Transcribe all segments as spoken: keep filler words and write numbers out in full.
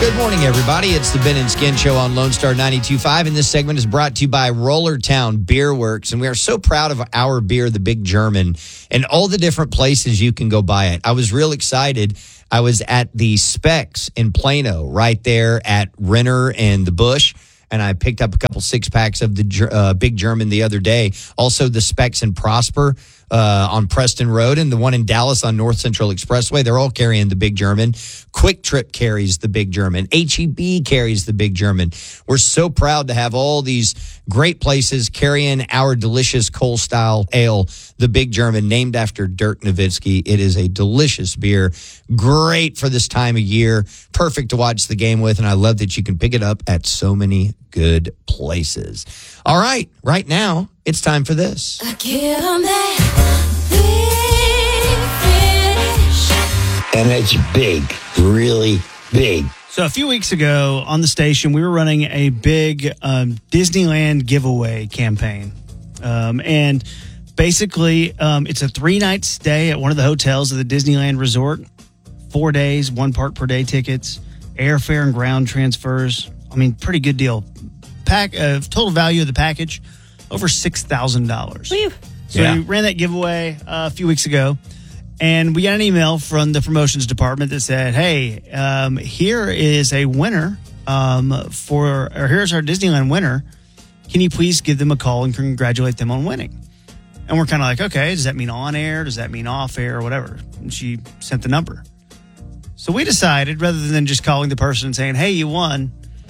Good morning, everybody. It's the Ben and Skin Show on Lone Star ninety-two point five, and this segment is brought to you by Rollertown Beer Works, and we are so proud of our beer, the Big German, and all the different places you can go buy it. I was real excited. I was at the Specs in Plano, right there at Renner and the Bush, and I picked up a couple six-packs of the uh, Big German the other day. Also, the Specs in Prosper uh, on Preston Road, and the one in Dallas on North Central Expressway. They're all carrying the Big German. Quick Trip carries the Big German. H E B carries the Big German. We're so proud to have all these great places carrying our delicious Cole-style ale, the Big German, named after Dirk Nowitzki. It is a delicious beer. Great for this time of year. Perfect to watch the game with, and I love that you can pick it up at so many good places. All right, right now, it's time for this. I give 'em that big fish. And it's big, really big. So a few weeks ago on the station, we were running a big um, Disneyland giveaway campaign. Um, and basically, um, it's a three-night stay at one of the hotels of the Disneyland Resort. Four days, one park per day tickets, airfare and ground transfers. I mean, pretty good deal. Pack uh, total value of the package, over six thousand dollars. So Yeah. we ran that giveaway uh, a few weeks ago. And we got an email from the promotions department that said, hey, um, here is a winner um, for, or here's our Disneyland winner. Can you please give them a call and congratulate them on winning? And we're kind of like, okay, does that mean on air? Does that mean off air or whatever? And she sent the number. So we decided, rather than just calling the person and saying, hey, you won,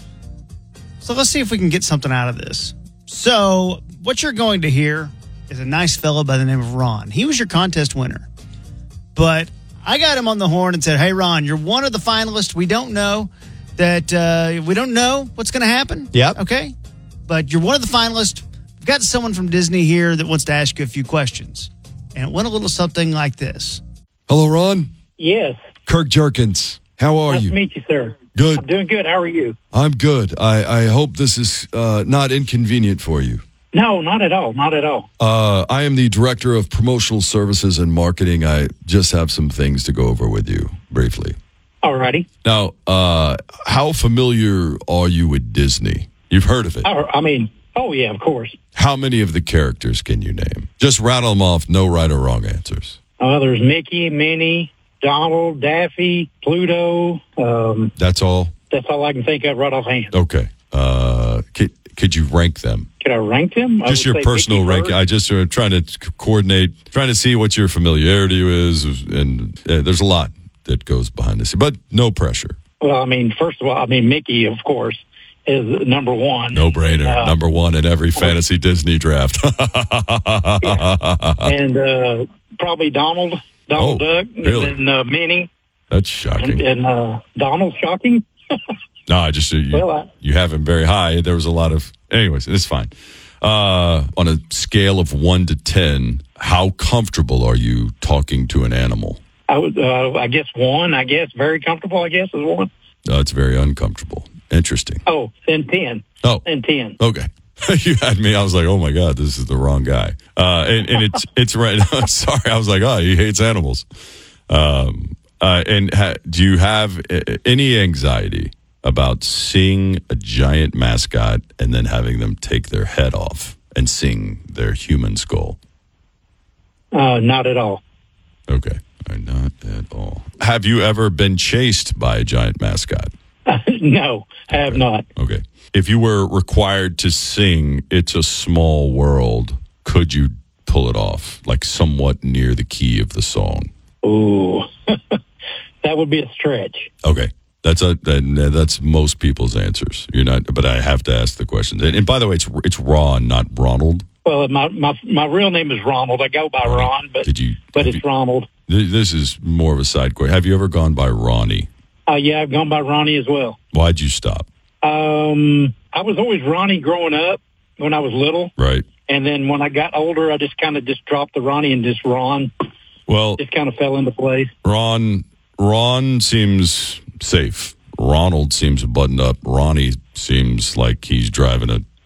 so let's see if we can get something out of this. So what you're going to hear is a nice fellow by the name of Ron. He was your contest winner. But I got him on the horn and said, hey, Ron, you're one of the finalists. We don't know that uh, we don't know what's going to happen. Yep. Okay. But you're one of the finalists. We've got someone from Disney here that wants to ask you a few questions. And it went a little something like this. Hello, Ron. Yes. Kirk Jerkins. How are Nice you? to meet you, sir. Good. I'm doing good. How are you? I'm good. I, I hope this is uh, not inconvenient for you. No, not at all. Not at all. Uh, I am the Director of Promotional Services and Marketing. I just have some things to go over with you briefly. All righty. Now, uh, how familiar are you with Disney? You've heard of it. Oh, I mean, oh, yeah, of course. How many of the characters can you name? Just rattle them off. No right or wrong answers. Uh, there's Mickey, Minnie, Donald, Daffy, Pluto. Um, That's all? that's all I can think of right offhand. Okay. Uh, could, could you rank them? Could I rank them? I Just would your say personal Mickey rank. first. I just uh, trying to c- coordinate, trying to see what your familiarity is, and uh, there's a lot that goes behind this, but no pressure. Well, I mean, first of all, I mean, Mickey, of course, is number one. No brainer. Uh, Number one in every fantasy Disney draft. and uh, probably Donald, Donald Oh, Duck, really? and then uh, Minnie, That's and, shocking. and uh, Donald shocking. No, I just uh, you, Well, I- you have him very high. There was a lot of, anyways, it's fine. Uh, on a scale of one to ten, how comfortable are you talking to an animal? I would, uh, I guess one. I guess very comfortable. I guess is one. No, it's very uncomfortable. Interesting. Oh, and ten. Oh, And ten. okay. You had me. I was like, oh my God, this is the wrong guy. Uh, and, and it's it's right. I'm sorry. I was like, oh, he hates animals. Um, uh, and ha- do you have uh, any anxiety about seeing a giant mascot and then having them take their head off and sing their human skull? Uh, not at all. Okay. All right, not at all. Have you ever been chased by a giant mascot? No, I have not. Okay. If you were required to sing It's a Small World, could you pull it off, like somewhat near the key of the song? Ooh, that would be a stretch. Okay. That's a that, that's most people's answers. You're not, but I have to ask the questions. And, and by the way, it's it's Ron, not Ronald. Well, my, my my real name is Ronald. I go by Ron, but Did you? but have it's you- Ronald. th- This is more of a side question. Have you ever gone by Ronnie? Uh, yeah, I've gone by Ronnie as well. Why'd you stop? Um, I was always Ronnie growing up when I was little, Right. and then when I got older, I just kind of just dropped the Ronnie and just Ron. Well, Just kind of fell into place. Ron Ron seems safe. Ronald seems buttoned up. Ronnie seems like he's driving a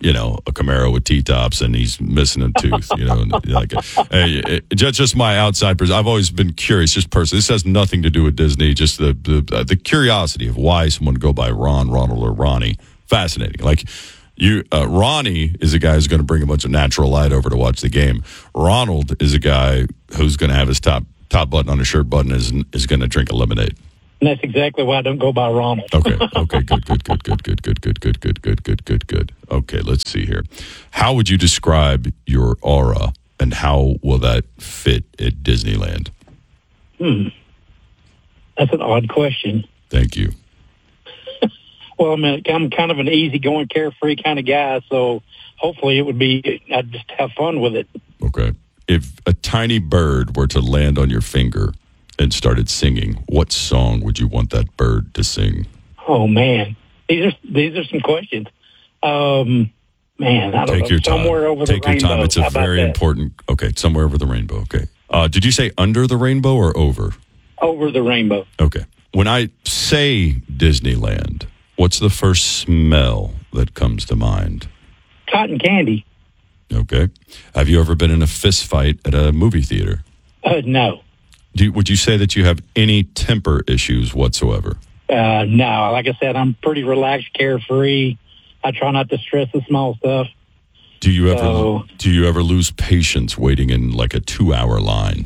you know, a Camaro with T-tops and he's missing a tooth, you know. And like, hey, it, just, just my outside person. I've always been curious, just personally. This has nothing to do with Disney, just the, the, uh, the curiosity of why someone would go by Ron, Ronald, or Ronnie. Fascinating. Like, you, uh, Ronnie is a guy who's going to bring a bunch of natural light over to watch the game. Ronald is a guy who's going to have his top top button on his shirt button is is going to drink a lemonade. And that's exactly why I don't go by Ronald. Okay. Okay. Good. Good. Good. Good. Good. Good. Good. Good. Good. Good. Good. Good. Good. Okay. Let's see here. How would you describe your aura, and how will that fit at Disneyland? Hmm. That's an odd question. Thank you. Well, I mean, I'm kind of an easygoing, carefree kind of guy, so hopefully it would be, I'd just have fun with it. Okay. If a tiny bird were to land on your finger and started singing, what song would you want that bird to sing? Oh, man. These are these are some questions. Um, man, I don't Take know. your time. Somewhere over Take the rainbow. your time. It's How a about very that? important. Okay, somewhere over the rainbow. Okay. Uh, did you say under the rainbow or over? Over the rainbow. Okay. When I say Disneyland, what's the first smell that comes to mind? Cotton candy. Okay. Have you ever been in a fist fight at a movie theater? Uh, no. Do you, would you say that you have any temper issues whatsoever? Uh, no. Like I said, I'm pretty relaxed, carefree. I try not to stress the small stuff. Do you ever So- do you ever lose patience waiting in like a two hour line?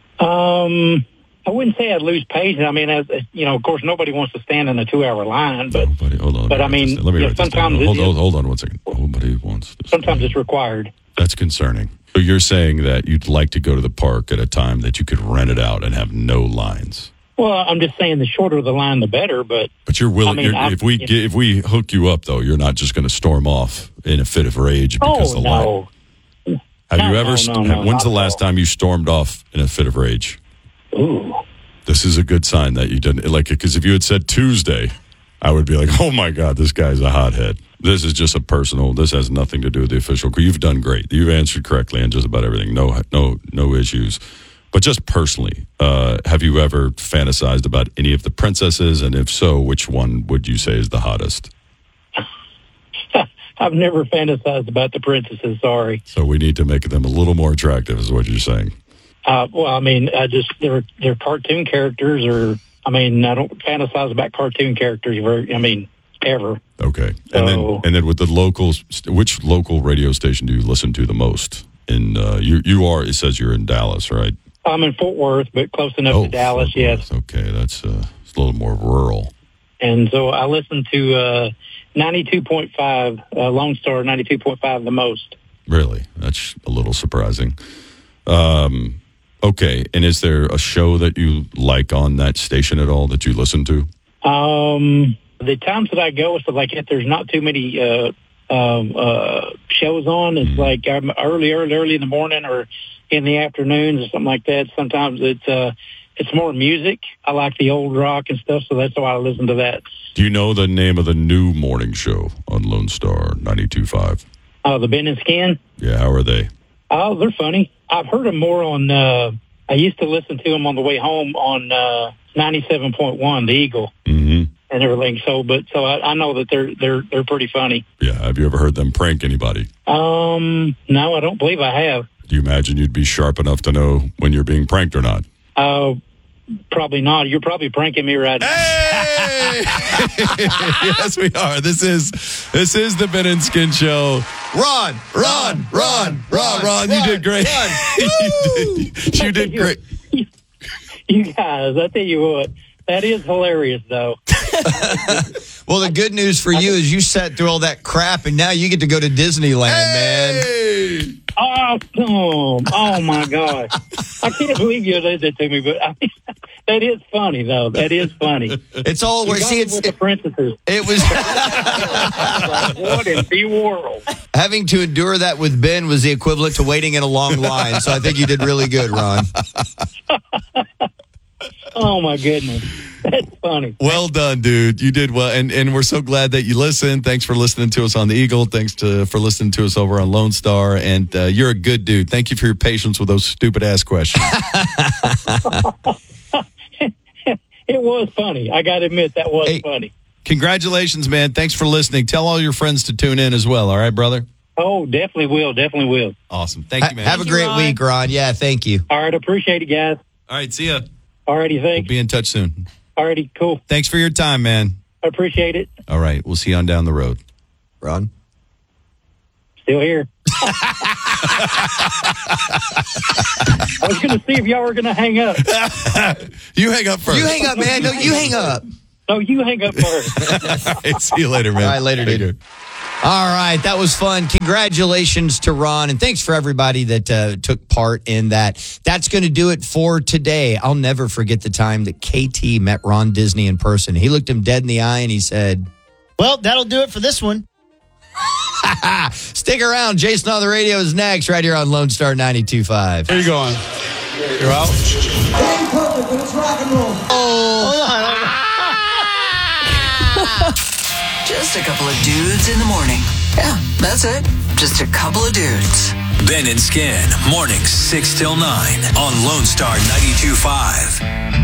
Um, I wouldn't say I'd lose patience. I mean, as you know, of course, nobody wants to stand in a two-hour line, but Nobody, hold on. let but me I write mean, this down. let me yeah, write this down. sometimes it Hold, is- hold, hold on one second. Nobody wants. To sometimes stand. it's required. That's concerning. So you're saying that you'd like to go to the park at a time that you could rent it out and have no lines. Well, I'm just saying the shorter the line, the better. But But you're willing. I mean, you're, I'm- if we get, if we hook you up, though, you're not just going to storm off in a fit of rage because oh the line. no, Have No, you ever? no, st- no, no, when's the not at last all. time you stormed off in a fit of rage? ooh, This is a good sign that you didn't like it. Because if you had said Tuesday, I would be like, "Oh my God, this guy's a hothead." This is just a personal. This has nothing to do with the official. You've done great. You've answered correctly on just about everything. No, no, no issues. But just personally, uh, have you ever fantasized about any of the princesses? And if so, which one would you say is the hottest? I've never fantasized about the princesses. Sorry. So we need to make them a little more attractive, is what you're saying. Uh, well, I mean, I just they're they're cartoon characters, or I mean, I don't fantasize about cartoon characters. Very, I mean, ever. Okay, and then So- and then with the locals, which local radio station do you listen to the most? In uh, you you are. It says you're in Dallas, right? I'm in Fort Worth, but close enough to Dallas, Fort yes. Worth. Okay, that's uh, it's a little more rural. And so I listen to uh, ninety-two point five, uh, Lone Star ninety-two point five the most. Really, that's a little surprising. Um, okay, and is there a show that you like on that station at all that you listen to? Um, the times that I go, it's like if there's not too many uh, um, uh, shows on, it's like um, early, early, early in the morning or in the afternoons or something like that. Sometimes it's uh, it's more music. I like the old rock and stuff, so that's why I listen to that. Do you know the name of the new morning show on Lone Star ninety-two point five? Uh, the Ben and Skin. Yeah, how are they? Oh, they're funny. I've heard them more on. Uh, I used to listen to them on the way home on uh, ninety-seven point one, the Eagle, Mm-hmm. and everything. So, but so I, I know that they're they're they're pretty funny. Yeah, have you ever heard them prank anybody? Um, no, I don't believe I have. Do you imagine you'd be sharp enough to know when you're being pranked or not? Uh, probably not. You're probably pranking me right now. Hey! Yes, we are. This is this is the Ben and Skin Show. Ron, Ron, Ron, Ron, Ron, you did great. you did, you did great. You guys, I tell you what, that is hilarious, though. Well, the good news for you is you sat through all that crap, and now you get to go to Disneyland, man. Hey! Awesome! Oh my God, I can't believe you did that to me. But I mean, that is funny, though. That is funny. It's all You we're got see. it It's with the it, princesses. it was Like, what in the world? having to endure that with Ben was the equivalent to waiting in a long line. So I think you did really good, Ron. Oh my goodness, that's funny. Well done, dude. You did well, and and we're so glad that you listened. Thanks for listening to us on the Eagle. Thanks to for listening to us over on Lone Star. And uh, you're a good dude. Thank you for your patience with those stupid ass questions. It was funny. I got to admit that was Hey. funny. Congratulations, man. Thanks for listening. Tell all your friends to tune in as well. All right, brother? Oh, definitely will. Definitely will. Awesome. Thank you, man. Ha- have a great Ron. week, Ron. Yeah, thank you. All right. Appreciate it, guys. All right, see ya. All righty. We'll Thanks. be in touch soon. All righty. Cool. Thanks for your time, man. I appreciate it. All right, we'll see you on down the road. Ron? Still here. I was going to see if y'all were going to hang up. You hang up first. You hang up, man. No, you hang up. No, you hang up first. All right, see you later, man. All right, later, Take dude. care. All right, that was fun. Congratulations to Ron, and thanks for everybody that uh, took part in that. That's going to do it for today. I'll never forget the time that K T met Ron Disney in person. He looked him dead in the eye and he said, Well, that'll do it for this one. stick around. Jason on the radio is next right here on Lone Star ninety-two point five. Where you going? You're out? Just a couple of dudes in the morning. Yeah, that's it. Just a couple of dudes. Ben and Skin, mornings six till nine on Lone Star ninety-two point five.